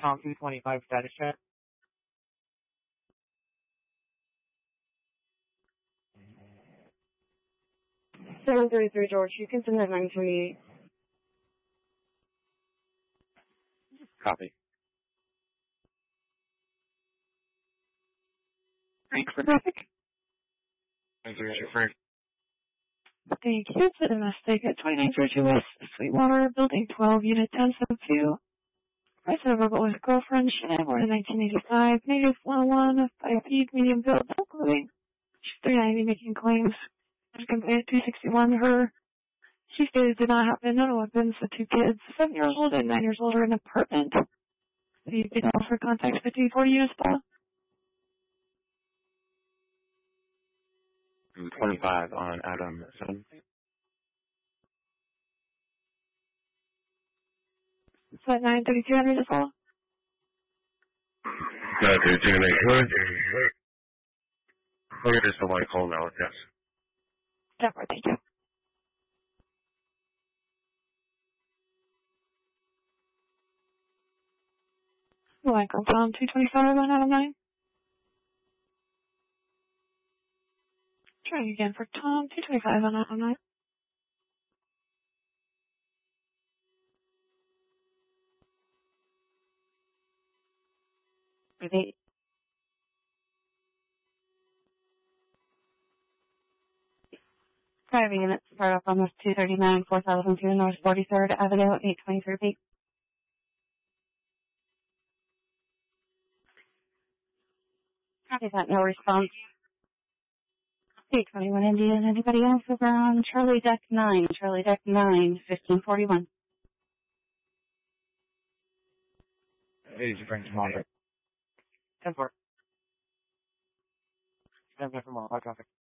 Tom 225 status check. 733 George, you can send that 928. Copy. Thanks for traffic. Thank you. Thank you. For domestic at 2902 West Sweetwater, Building 12, Unit 10 sub 2. Resident verbal with girlfriend, Shannon, born in 1985, native 101, 5 feet, medium build, no clothing. She's 390, making claims. There's complaint 261. She stated it did not happen, no weapons, the 2 kids, 7 years old and 9 years old, are in an apartment. The big offer contact 5040 units, Paul. 25 on Adam 7. So at 93200 as well? 932, make sure. Okay, there's a white call now, yes. Definitely, thank you. Michael Tom 225 on Adam 9. Trying again for Tom 225 on Adam 9. Repeat. Private units start up on this 239 4002 North 43rd Avenue, 823 feet. Copy that, no response. 821 Indian. Anybody else over on Charlie Deck 9, 1541. Hey, you bring some on. 10-4. 10 from all, high traffic.